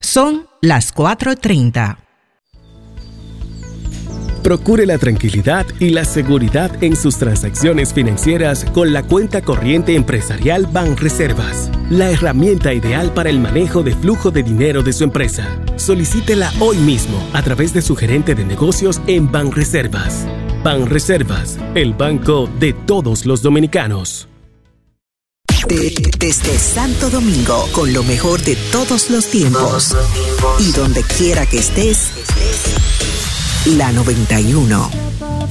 Son las 4:30. Procure la tranquilidad y la seguridad en sus transacciones financieras con la cuenta corriente empresarial Banreservas, la herramienta ideal para el manejo de flujo de dinero de su empresa. Solicítela hoy mismo a través de su gerente de negocios en Banreservas. Banreservas, el banco de todos los dominicanos. Desde Santo Domingo, con lo mejor de todos los tiempos. Y donde quiera que estés, la 91.